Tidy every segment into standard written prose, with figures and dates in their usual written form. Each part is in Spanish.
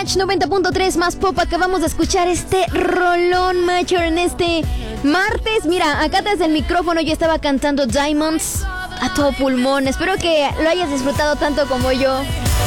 Match 90.3 más pop. Acabamos de escuchar este rolón, macho, en este martes. Mira, acá desde el micrófono yo estaba cantando Diamonds a todo pulmón. Espero que lo hayas disfrutado tanto como yo.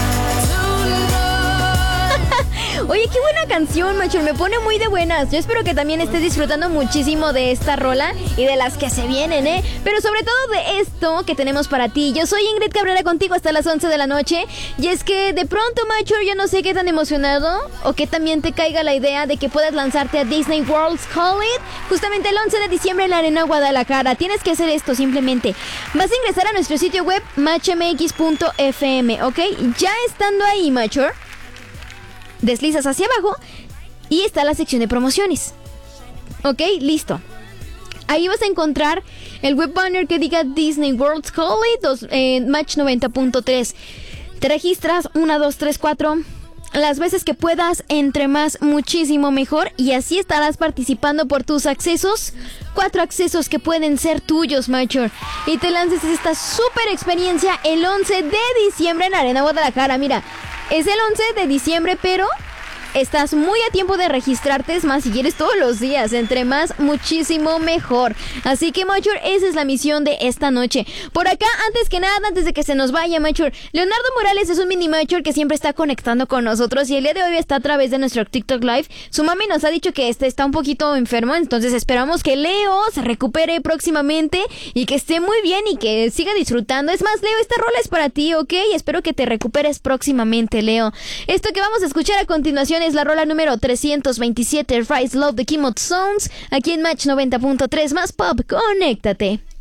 Oye, qué buena canción, macho, me pone muy de buenas. Yo espero que también estés disfrutando muchísimo de esta rola y de las que se vienen, pero sobre todo de esto que tenemos para ti. Yo soy Ingrid Cabrera, contigo hasta las 11 de la noche. Y es que de pronto, macho, yo no sé qué tan emocionado o que también te caiga la idea de que puedas lanzarte a Disney World's College justamente el 11 de diciembre en la Arena Guadalajara. Tienes que hacer esto simplemente. Vas a ingresar a nuestro sitio web matchmx.fm, ¿ok? Ya estando ahí, macho, deslizas hacia abajo y está la sección de promociones. Ok, listo. Ahí vas a encontrar el web banner que diga Disney World College Match 90.3. Te registras 1, 2, 3, 4 las veces que puedas, entre más muchísimo mejor, y así estarás participando por tus accesos. 4 accesos que pueden ser tuyos, macho, y te lances esta super experiencia el 11 de diciembre en Arena Guadalajara. Mira, es el 11 de diciembre, pero estás muy a tiempo de registrarte. Es más, si quieres todos los días, entre más, muchísimo mejor. Así que, Machur, esa es la misión de esta noche. Por acá, antes que nada, antes de que se nos vaya, Machur, Leonardo Morales es un mini Machur que siempre está conectando con nosotros y el día de hoy está a través de nuestro TikTok Live. Su mami nos ha dicho que está un poquito enfermo, entonces esperamos que Leo se recupere próximamente y que esté muy bien y que siga disfrutando. Es más, Leo, esta rola es para ti, ¿ok? Espero que te recuperes próximamente, Leo. Esto que vamos a escuchar a continuación es la rola número 327, Rise Love de Kimot Sounds, aquí en Match 90.3 más pop. Conéctate.